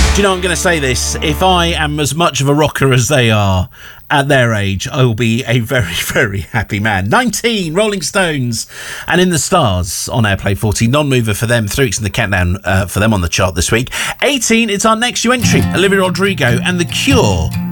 Do you know, I'm going to say this. If I am as much of a rocker as they are at their age, I will be a very, very happy man. 19, Rolling Stones, and In the Stars on Airplay 40. Non-mover for them. 3 weeks in the countdown for them on the chart this week. 18, it's our next new entry. Olivia Rodrigo and The Cure.